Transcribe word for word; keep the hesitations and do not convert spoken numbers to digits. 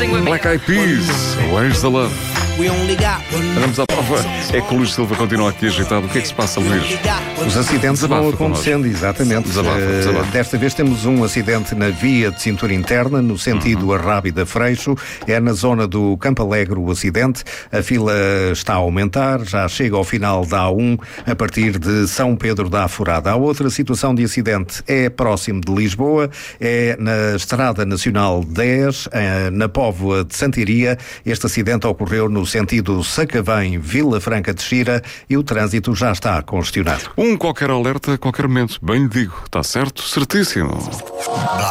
Black Eyed Peas, Where's the Love? Vamos à prova. É que o Luís Silva continua aqui agitado. O que é que se passa, Luís? Os acidentes Desabafa vão acontecendo, exatamente. Desabafa, Uh, desabafa. Desta vez temos um acidente na via de cintura interna, no sentido Uhum. Arrábida-Freixo. É na zona do Campo Alegre o acidente. A fila está a aumentar, já chega ao final da A um, a partir de São Pedro da Aforada. A outra situação de acidente é próximo de Lisboa, é na Estrada Nacional dez, uh, na Póvoa de Santiria. Este acidente ocorreu no sentido Sacavém-Vila Franca de Xira e o trânsito já está congestionado. Um qualquer alerta a qualquer momento. Bem lhe digo. Está certo? Certíssimo.